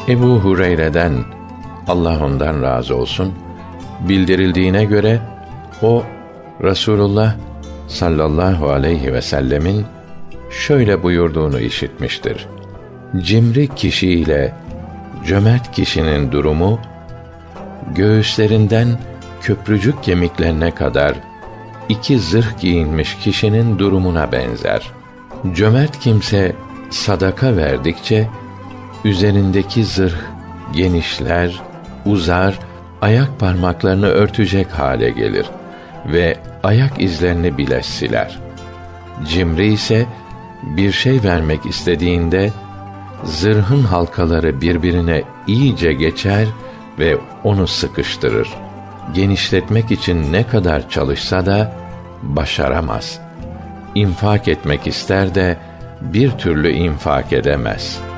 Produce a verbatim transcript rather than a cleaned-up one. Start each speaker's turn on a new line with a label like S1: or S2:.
S1: Ebu Hureyre'den, Allah ondan razı olsun, bildirildiğine göre o Resulullah sallallahu aleyhi ve sellemin şöyle buyurduğunu işitmiştir: Cimri kişi ile cömert kişinin durumu, göğüslerinden köprücük kemiklerine kadar iki zırh giyinmiş kişinin durumuna benzer. Cömert kimse sadaka verdikçe üzerindeki zırh genişler, uzar, ayak parmaklarını örtecek hale gelir ve ayak izlerini bile siler. Cimri ise bir şey vermek istediğinde zırhın halkaları birbirine iyice geçer ve onu sıkıştırır. Genişletmek için ne kadar çalışsa da başaramaz. İnfak etmek ister de bir türlü infak edemez.